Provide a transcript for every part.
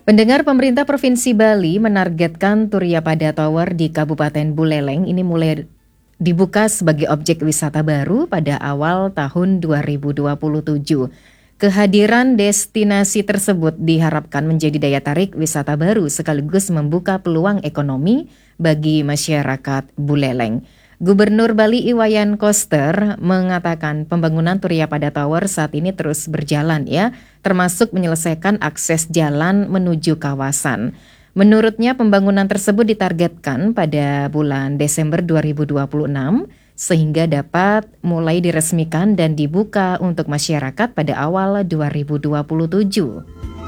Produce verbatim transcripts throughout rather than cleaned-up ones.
Pendengar, pemerintah Provinsi Bali menargetkan Turiya Pada Tower di Kabupaten Buleleng ini mulai dibuka sebagai objek wisata baru pada awal tahun dua ribu dua puluh tujuh. Kehadiran destinasi tersebut diharapkan menjadi daya tarik wisata baru sekaligus membuka peluang ekonomi bagi masyarakat Buleleng. Gubernur Bali Iwayan Koster mengatakan pembangunan Turiya Pada Tower saat ini terus berjalan ya, termasuk menyelesaikan akses jalan menuju kawasan. Menurutnya pembangunan tersebut ditargetkan pada bulan Desember dua ribu dua puluh enam sehingga dapat mulai diresmikan dan dibuka untuk masyarakat pada awal dua ribu dua puluh tujuh.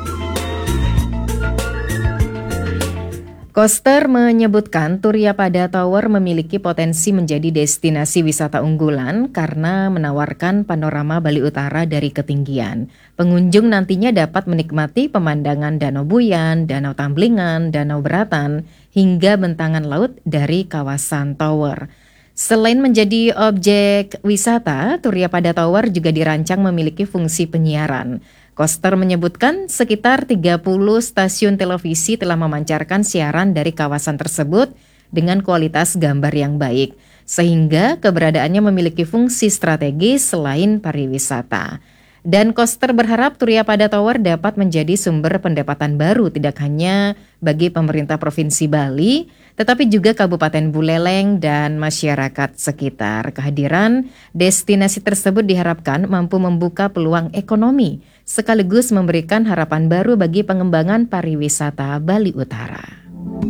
Koster menyebutkan Turiya Pada Tower memiliki potensi menjadi destinasi wisata unggulan karena menawarkan panorama Bali Utara dari ketinggian. Pengunjung nantinya dapat menikmati pemandangan Danau Buyan, Danau Tamblingan, Danau Beratan, hingga bentangan laut dari kawasan tower. Selain menjadi objek wisata, Turiya Pada Tower juga dirancang memiliki fungsi penyiaran. Koster menyebutkan sekitar tiga puluh stasiun televisi telah memancarkan siaran dari kawasan tersebut dengan kualitas gambar yang baik, sehingga keberadaannya memiliki fungsi strategis selain pariwisata. Dan Koster berharap Turiya Pada Tower dapat menjadi sumber pendapatan baru tidak hanya bagi pemerintah Provinsi Bali, tetapi juga Kabupaten Buleleng dan masyarakat sekitar. Kehadiran destinasi tersebut diharapkan mampu membuka peluang ekonomi, sekaligus memberikan harapan baru bagi pengembangan pariwisata Bali Utara.